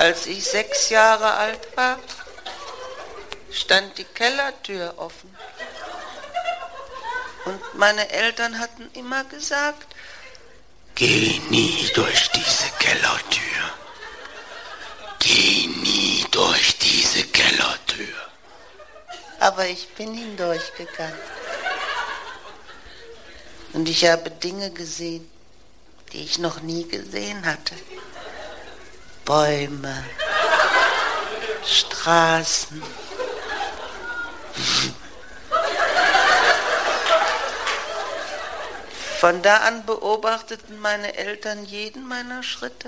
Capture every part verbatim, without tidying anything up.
Als ich sechs Jahre alt war, stand die Kellertür offen. Und meine Eltern hatten immer gesagt, geh nie durch diese Kellertür. Geh nie durch diese Kellertür. Aber ich bin hindurchgegangen. Und ich habe Dinge gesehen, die ich noch nie gesehen hatte. Bäume, Straßen. Von da an beobachteten meine Eltern jeden meiner Schritte.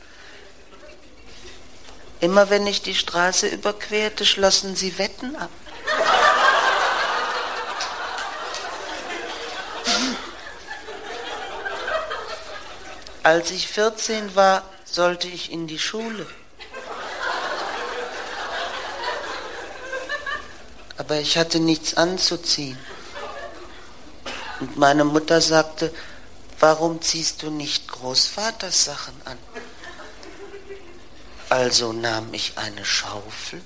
Immer wenn ich die Straße überquerte, schlossen sie Wetten ab. Als ich vierzehn war, sollte ich in die Schule. Aber ich hatte nichts anzuziehen. Und meine Mutter sagte, warum ziehst du nicht Großvaters Sachen an? Also nahm ich eine Schaufel.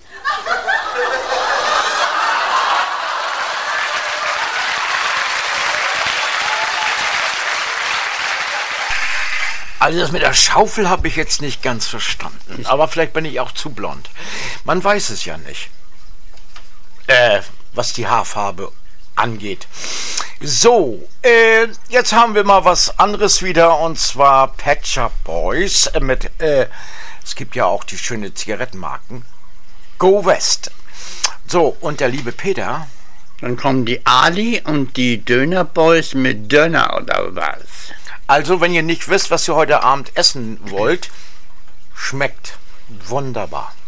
Also das mit der Schaufel habe ich jetzt nicht ganz verstanden. Aber vielleicht bin ich auch zu blond. Man weiß es ja nicht. Äh, was die Haarfarbe angeht. So, äh, jetzt haben wir mal was anderes wieder, und zwar Pet Shop Boys äh, mit, äh, es gibt ja auch die schöne Zigarettenmarken, Go West. So, und der liebe Peter. Dann kommen die Ali und die Döner Boys mit Döner oder was? Also, wenn ihr nicht wisst, was ihr heute Abend essen wollt, schmeckt wunderbar.